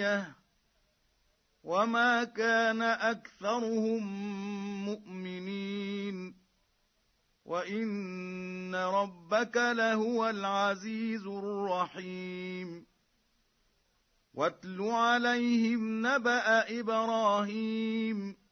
آيَةٌ وَمَا كَانَ أَكْثَرُهُم مُّؤْمِنِينَ وَإِنَّ رَبَّكَ لَهُوَ الْعَزِيزُ الرَّحِيمُ وَاتْلُ عَلَيْهِمْ نَبَأَ إِبْرَاهِيمَ